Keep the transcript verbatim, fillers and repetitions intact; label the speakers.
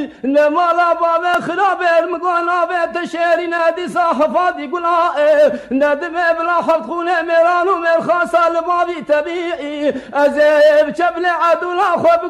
Speaker 1: نمالا بابا خراب المقانا بيت شيري نادي صاحفاتي قلا ندم بلا حط خونه ميران ومير خاصة لبابي تبيعي أزيب شبل عدولا خب